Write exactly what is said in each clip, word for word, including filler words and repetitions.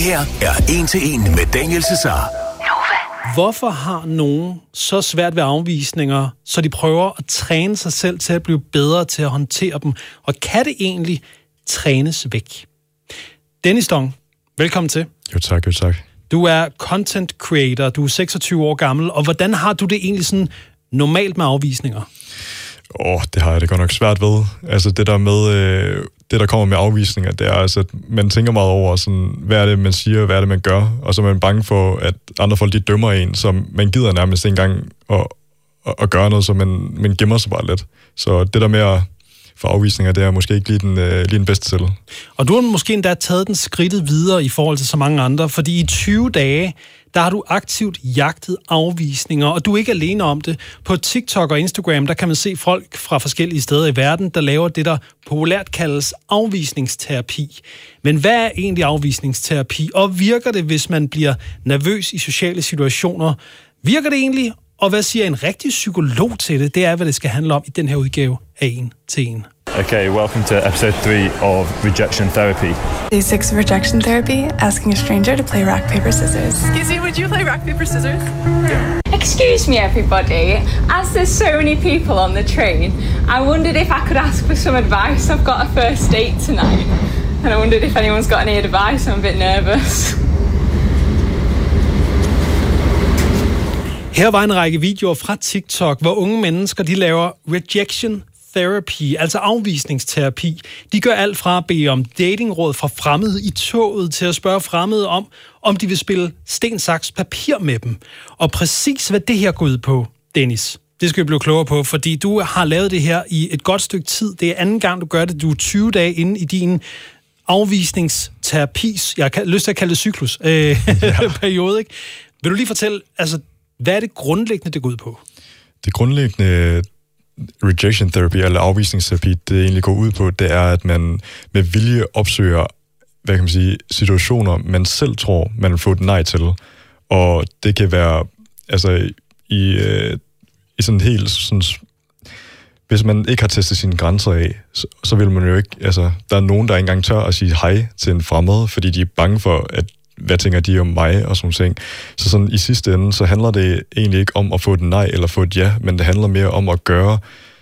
her er En til En med Daniel Cesar. Hvorfor har nogen så svært ved afvisninger, så de prøver at træne sig selv til at blive bedre til at håndtere dem? Og kan det egentlig trænes væk? Dennis Dong, velkommen til. Jo tak, jo tak. Du er content creator, du er seksogtyve år gammel, og hvordan har du det egentlig sådan normalt med afvisninger? Åh, oh, det har jeg det godt nok svært ved. Altså det der med, øh, det der kommer med afvisninger, det er altså, at man tænker meget over, sådan, hvad er det, man siger, hvad er det, man gør, og så er man bange for, at andre folk, de dømmer en, så man gider nærmest ikke engang at, at, at gøre noget, så man, man gemmer sig bare lidt. Så det der med at få afvisninger, det er måske ikke lige den, øh, lige den bedste til. Og du har måske endda taget den skridtet videre i forhold til så mange andre, fordi i tyve dage, der har du aktivt jagtet afvisninger, og du er ikke alene om det. På TikTok og Instagram, der kan man se folk fra forskellige steder i verden, der laver det, der populært kaldes afvisningsterapi. Men hvad er egentlig afvisningsterapi, og virker det, hvis man bliver nervøs i sociale situationer? Virker det egentlig, og hvad siger en rigtig psykolog til det? Det er, hvad det skal handle om i den her udgave af En til En. Okay, welcome to episode three of Rejection Therapy. Day six of Rejection Therapy, asking a stranger to play rock, paper, scissors. Excuse me, would you play rock, paper, scissors? Excuse me, everybody. As there's so many people on the train, I wondered if I could ask for some advice. I've got a first date tonight, and I wondered if anyone's got any advice. I'm a bit nervous. Her var en række videoer fra TikTok, hvor unge mennesker de laver rejection therapy, altså afvisningsterapi. De gør alt fra at bede om datingråd fra fremmede i toget til at spørge fremmede om, om de vil spille sten, saks, papir med dem. Og præcis hvad det her går ud på, Dennis, det skal vi blive klogere på, fordi du har lavet det her i et godt stykke tid. Det er anden gang, du gør det. Du er tyve dage inde i din afvisningsterapis, jeg har lyst til at kalde det cyklus, øh, ja. periode, ikke? Vil du lige fortælle, altså, hvad er det grundlæggende, det går ud på? Det grundlæggende rejection therapy, eller afvisningsterapi, det egentlig går ud på, det er, at man med vilje opsøger, hvad kan man sige, situationer, man selv tror, man vil få et nej til. Og det kan være, altså, i, øh, i sådan helt, sådan, hvis man ikke har testet sine grænser af, så, så vil man jo ikke, altså, der er nogen, der ikke engang tør at sige hej til en fremmed, fordi de er bange for, at hvad tænker de om mig, og sådan ting. Så sådan i sidste ende, så handler det egentlig ikke om at få et nej eller få et ja, men det handler mere om at gøre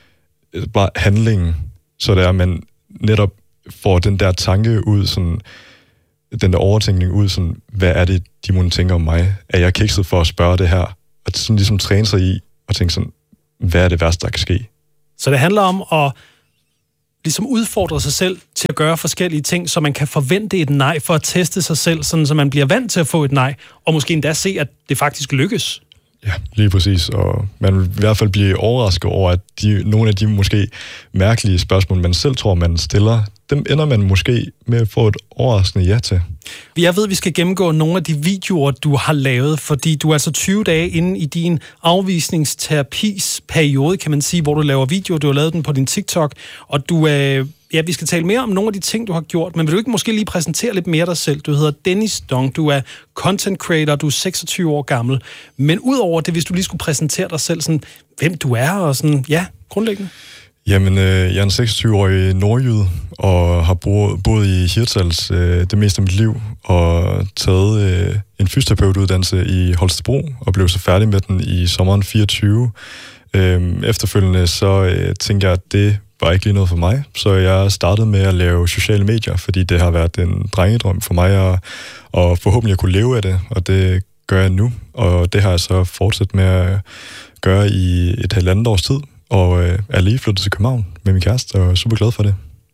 bare handlingen, så det er, at man netop får den der tanke ud, sådan, den der overtænkning ud, sådan, hvad er det, de må tænke om mig? Er jeg kikset for at spørge det her? Og sådan ligesom træne sig i, og tænke sådan, hvad er det værste, der kan ske? Så det handler om at ligesom udfordre sig selv til at gøre forskellige ting, så man kan forvente et nej for at teste sig selv, sådan så man bliver vant til at få et nej, og måske endda se, at det faktisk lykkes. Ja, lige præcis. Og man vil i hvert fald blive overrasket over, at de, nogle af de måske mærkelige spørgsmål, man selv tror, man stiller, dem ender man måske med at få et overraskende ja til. Jeg ved, at vi skal gennemgå nogle af de videoer, du har lavet, fordi du er altså tyve dage inde i din afvisningsterapis periode, kan man sige, hvor du laver videoer. Du har lavet den på din TikTok, og du øh, ja, vi skal tale mere om nogle af de ting, du har gjort, men vil du ikke måske lige præsentere lidt mere dig selv? Du hedder Dennis Dong, du er content creator, du er seksogtyve år gammel, men udover det, hvis du lige skulle præsentere dig selv, sådan, hvem du er, og sådan, ja, grundlæggende. Jamen, øh, jeg er en seksogtyve-årig nordjyde, og har boet, boet i Hirtshals øh, det meste af mit liv, og taget øh, en fysioterapeutuddannelse i Holstebro, og blev så færdig med den i sommeren fireogtyve. Øh, efterfølgende så øh, tænkte jeg, at det var ikke lige noget for mig, så jeg startede med at lave sociale medier, fordi det har været en drengedrøm for mig, at, og forhåbentlig at kunne leve af det, og det gør jeg nu, og det har jeg så fortsat med at gøre i et halvandet års tid, og øh, er lige flyttet til København med min kæreste, og er super glad for det.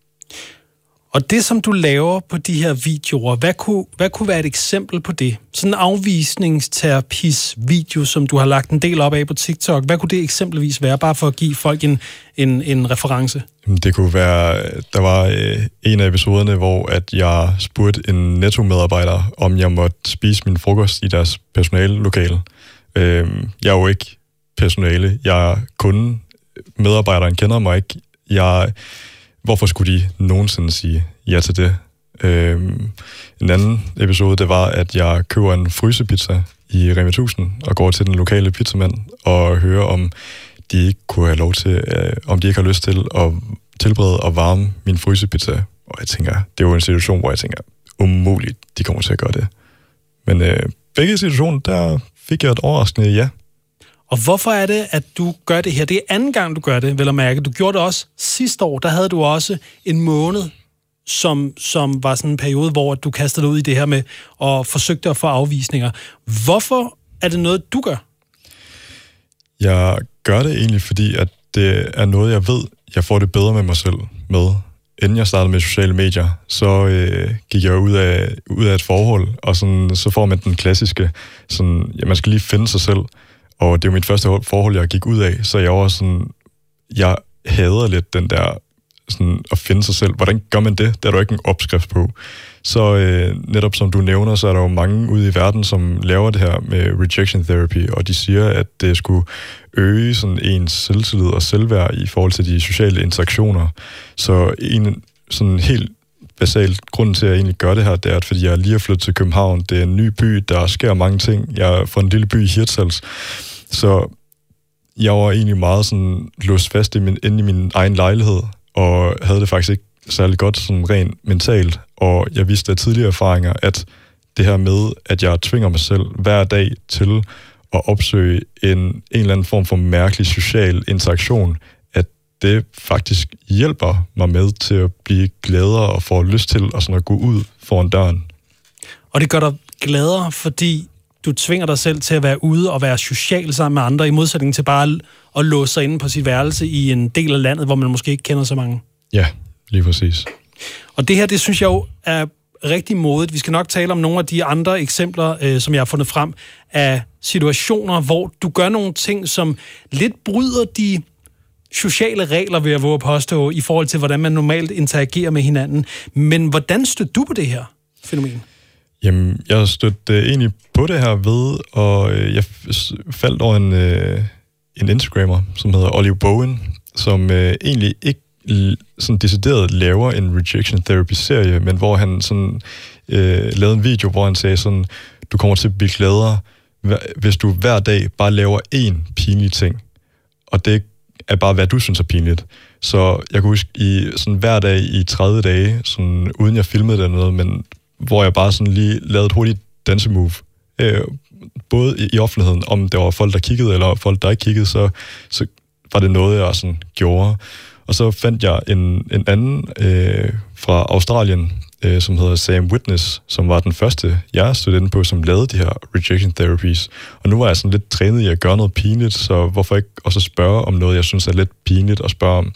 Og det, som du laver på de her videoer, hvad kunne, hvad kunne være et eksempel på det? Sådan en afvisningsterapis video, som du har lagt en del op af på TikTok, hvad kunne det eksempelvis være, bare for at give folk en, en, en reference? Det kunne være, der var øh, en af episoderne, hvor at jeg spurgte en Netto-medarbejder, om jeg måtte spise min frokost i deres personalelokale. Øh, jeg er jo ikke personale, jeg er kunde. Medarbejderen kender mig ikke. Jeg, hvorfor skulle de nogensinde sige ja til det? Øhm, en anden episode, det var, at jeg køber en frysepizza i Rema tusind og går til den lokale pizzamand og hører, om de ikke kunne have lov til, øh, om de ikke har lyst til at tilberede og varme min frysepizza. Og jeg tænker, det er jo en situation, hvor jeg tænker, umuligt, de kommer til at gøre det. Men øh, begge situationer, der fik jeg et overraskende ja. Og hvorfor er det, at du gør det her? Det er anden gang, du gør det, vel at mærke. Du gjorde det også sidste år. Der havde du også en måned, som, som var sådan en periode, hvor du kastede dig ud i det her med og forsøgte at få afvisninger. Hvorfor er det noget, du gør? Jeg gør det egentlig, fordi at det er noget, jeg ved, jeg får det bedre med mig selv med. Inden jeg startede med sociale medier, så øh, gik jeg ud af, ud af et forhold, og sådan, så får man den klassiske, sådan, ja, man skal lige finde sig selv. Og det er jo mit første forhold, jeg gik ud af, så jeg var sådan, jeg hader lidt den der, sådan at finde sig selv. Hvordan gør man det? Der er der ikke en opskrift på. Så øh, netop som du nævner, så er der jo mange ude i verden, som laver det her med rejection therapy, og de siger, at det skulle øge sådan ens selvtillid og selvværd i forhold til de sociale interaktioner. Så en sådan helt basalt grund til, at jeg egentlig gør det her, det er, at fordi jeg lige er flyttet til København. Det er en ny by, der sker mange ting. Jeg er fra en lille by i Hirtshals. Så jeg var egentlig meget sådan låst fast i min, inde i min egen lejlighed, og havde det faktisk ikke særlig godt sådan rent mentalt. Og jeg vidste af tidligere erfaringer, at det her med, at jeg tvinger mig selv hver dag til at opsøge en, en eller anden form for mærkelig social interaktion, at det faktisk hjælper mig med til at blive gladere og få lyst til at, sådan at gå ud foran døren. Og det gør dig gladere, fordi du tvinger dig selv til at være ude og være social sammen med andre, i modsætning til bare at låse sig inde på sit værelse i en del af landet, hvor man måske ikke kender så mange. Ja, lige præcis. Og det her, det synes jeg jo er rigtig modigt. Vi skal nok tale om nogle af de andre eksempler, øh, som jeg har fundet frem, af situationer, hvor du gør nogle ting, som lidt bryder de sociale regler, vil jeg våge at påstå, i forhold til, hvordan man normalt interagerer med hinanden. Men hvordan stødte du på det her fænomen? Jamen, jeg stødte øh, egentlig på det her ved, og øh, jeg faldt over en, øh, en Instagrammer, som hedder Olive Bowen, som øh, egentlig ikke sådan decideret laver en rejection therapy-serie, men hvor han sådan øh, lavede en video, hvor han sagde sådan, du kommer til at blive gladere, hvis du hver dag bare laver én pinlig ting. Og det er bare, hvad du synes er pinligt. Så jeg kan huske, i sådan hver dag i tredive dage, sådan, uden jeg filmede det eller noget, men hvor jeg bare sådan lige lavede et hurtigt dansemove, øh, både i, i offentligheden, om det var folk, der kiggede, eller folk, der ikke kiggede, så, så var det noget, jeg sådan gjorde. Og så fandt jeg en, en anden øh, fra Australien, øh, som hedder Sam Witness, som var den første, jeg stødte inde på, som lavede de her rejection therapies. Og nu var jeg sådan lidt trænet i at gøre noget pinligt, så hvorfor ikke også spørge om noget, jeg synes er lidt pinligt at spørge om.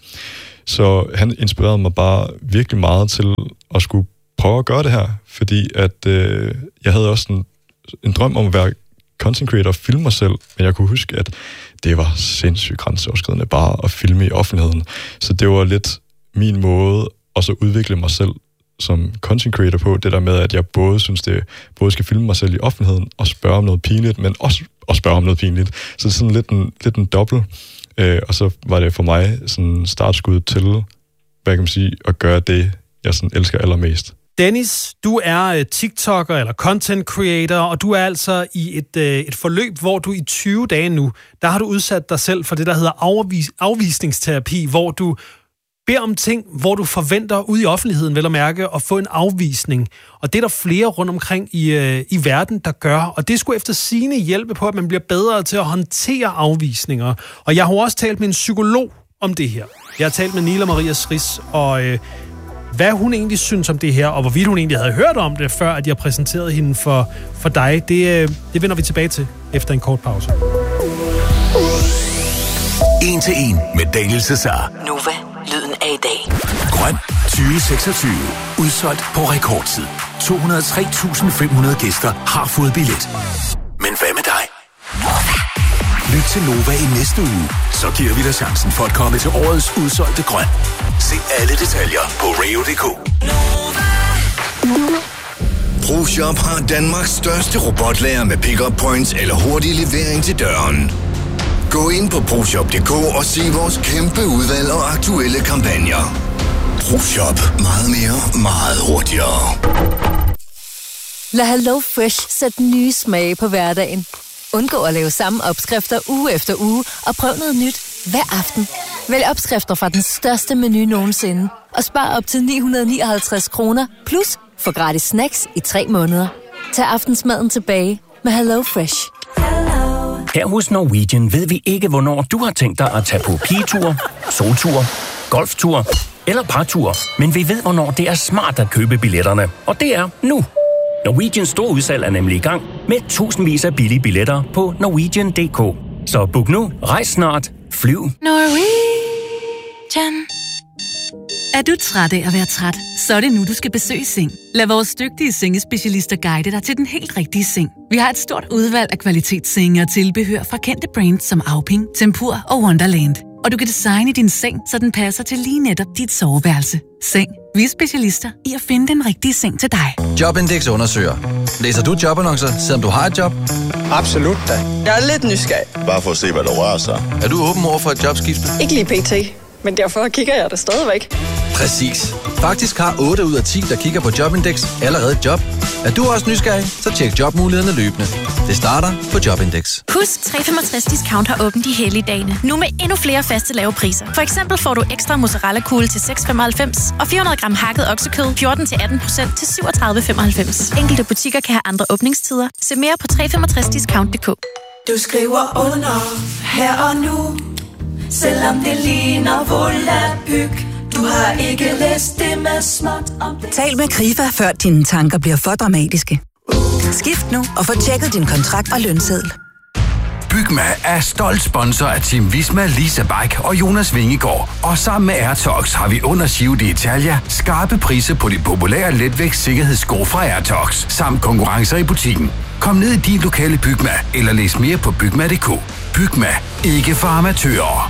Så han inspirerede mig bare virkelig meget til at skulle prøve at gøre det her, fordi at øh, jeg havde også en, en drøm om at være content creator og filme mig selv, men jeg kunne huske, at det var sindssygt grænseoverskridende bare at filme i offentligheden. Så det var lidt min måde at så udvikle mig selv som content creator på, det der med, at jeg både synes, det både skal filme mig selv i offentligheden og spørge om noget pinligt, men også at spørge om noget pinligt. Så det er sådan lidt en, lidt en dobbelt. Øh, og så var det for mig sådan startskud til, hvad kan man sige, at gøre det, jeg sådan elsker allermest. Dennis, du er TikToker eller content creator, og du er altså i et, et forløb, hvor du i tyve dage nu, der har du udsat dig selv for det, der hedder afvis, afvisningsterapi, hvor du beder om ting, hvor du forventer ude i offentligheden, vel at mærke, at få en afvisning. Og det er der flere rundt omkring i, i verden, der gør. Og det skulle efter sigende hjælpe på, at man bliver bedre til at håndtere afvisninger. Og jeg har også talt med en psykolog om det her. Jeg har talt med Nila Maria Sris, og øh, hvad hun egentlig synes om det her, og hvorvidt hun egentlig havde hørt om det, før at jeg præsenterede hende for, for dig, det, det vender vi tilbage til efter en kort pause. En til en med Daniel Cesar. Nova, lyden af i dag. Grøn tyve seksogtyve. Udsolgt på rekordtid. to hundrede og tre tusind fem hundrede gæster har fået billet. Men hvad med dig? Lyt til Nova i næste uge, så giver vi dig chancen for at komme til årets udsolgte Grøn. Se alle detaljer på radio punktum d k. ProShop har Danmarks største robotlager med pick-up points eller hurtig levering til døren. Gå ind på ProShop punktum d k og se vores kæmpe udvalg og aktuelle kampagner. ProShop. Meget mere, meget hurtigere. Lad Hello Fresh sætte nye smage på hverdagen. Undgå at lave samme opskrifter uge efter uge, og prøv noget nyt hver aften. Vælg opskrifter fra den største menu nogensinde, og spar op til ni hundrede nioghalvtreds kroner, plus få gratis snacks i tre måneder. Tag aftensmaden tilbage med Hello Fresh. Her hos Norwegian ved vi ikke, hvornår du har tænkt dig at tage på pigetur, soltur, golftur eller partur, men vi ved, hvornår det er smart at købe billetterne. Og det er nu. Norwegians store udsalg er nemlig i gang med tusindvis af billige billetter på norwegian punktum d k. Så book nu, rejs snart, flyv. Norwegian. Er du træt af at være træt, så er det nu, du skal besøge Seng. Lad vores dygtige sengespecialister guide dig til den helt rigtige seng. Vi har et stort udvalg af kvalitetssenge og tilbehør fra kendte brands som Auping, Tempur og Wonderland. Og du kan designe din seng, så den passer til lige netop dit soveværelse. Seng. Vi er specialister i at finde den rigtige seng til dig. Jobindex undersøger. Læser du jobannoncer, selvom du har et job? Absolut da. Jeg er lidt nysgerrig. Bare for at se, hvad der rører sig. Er du åben over for et jobskifte? Ikke lige pt, men derfor kigger jeg det stadigvæk. Præcis. Faktisk har otte ud af ti, der kigger på Jobindex, allerede et job. Er du også nysgerrig, så tjek jobmulighederne løbende. Det starter på Jobindex. Husk, tre femogtres discount har åbent de hellige dage. Nu med endnu flere faste lave priser. For eksempel får du ekstra mozzarella-kugle til seks femoghalvfems og fire hundrede gram hakket oksekød fjorten til atten procent til syvogtredive femoghalvfems. Enkelte butikker kan have andre åbningstider. Se mere på tre femogtres discount punktum d k. Du skriver under her og nu, selvom det ligner volapyk. Du har ikke læst det med småt om det. Tal med Krifa, før dine tanker bliver for dramatiske. Skift nu og få tjekket din kontrakt og lønseddel. Bygma er stolt sponsor af Team Visma, Lisa Bike og Jonas Vingegaard. Og sammen med Airtox har vi under Giro d'Italia skarpe priser på de populære letvægts sikkerhedssko fra Airtox, samt konkurrencer i butikken. Kom ned i din lokale Bygma eller læs mere på bygma punktum d k. Bygma, ikke for amatører.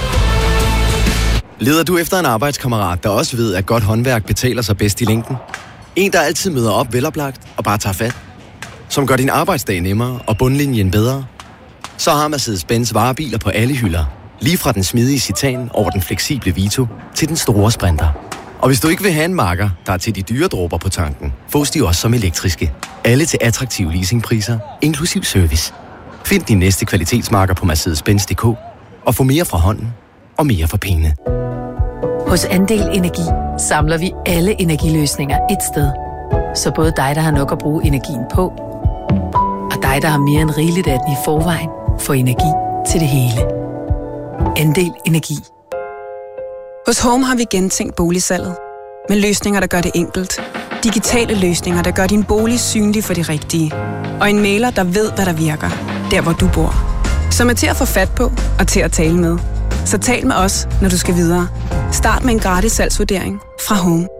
Leder du efter en arbejdskammerat, der også ved, at godt håndværk betaler sig bedst i længden? En, der altid møder op veloplagt og bare tager fat? Som gør din arbejdsdag nemmere og bundlinjen bedre? Så har Mercedes-Benz varebiler på alle hylder. Lige fra den smidige Citan over den fleksible Vito til den store Sprinter. Og hvis du ikke vil have en Macker, der er til de dyre dråber på tanken, fås de også som elektriske. Alle til attraktive leasingpriser, inklusiv service. Find din næste kvalitetsmarker på mercedes benz punktum d k og få mere fra hånden og mere for pengene. Hos Andel Energi samler vi alle energiløsninger et sted. Så både dig, der har nok at bruge energien på, og dig, der har mere end rigeligt af den i forvejen, får energi til det hele. Andel Energi. Hos Home har vi gentænkt boligsalget. Med løsninger, der gør det enkelt. Digitale løsninger, der gør din bolig synlig for de rigtige. Og en mailer, der ved, hvad der virker. Der, hvor du bor. Som er til at få fat på og til at tale med. Så tal med os, når du skal videre. Start med en gratis salgsvurdering fra Home.